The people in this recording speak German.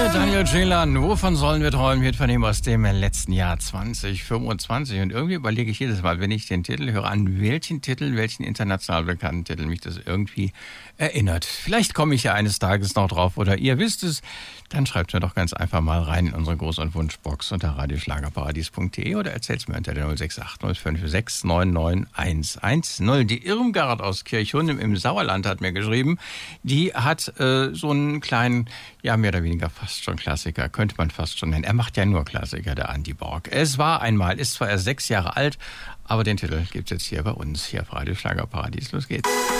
Daniel Ceylan, wovon sollen wir träumen? Wird von ihm aus dem letzten Jahr 2025. Und irgendwie überlege ich jedes Mal, wenn ich den Titel höre, an welchen international bekannten Titel mich das irgendwie erinnert. Vielleicht komme ich ja eines Tages noch drauf oder ihr wisst es. Dann schreibt mir doch ganz einfach mal rein in unsere Groß- und Wunschbox unter radioschlagerparadies.de oder erzählt es mir unter der 068 056 99110. Die Irmgard aus Kirchhundem im Sauerland hat mir geschrieben, die hat so einen kleinen, ja mehr oder weniger fast schon Klassiker, könnte man fast schon nennen. Er macht ja nur Klassiker, der Andi Borg. Es war einmal, ist zwar erst 6 Jahre alt, aber den Titel gibt's jetzt hier bei uns, hier auf Radio Schlagerparadies. Los geht's.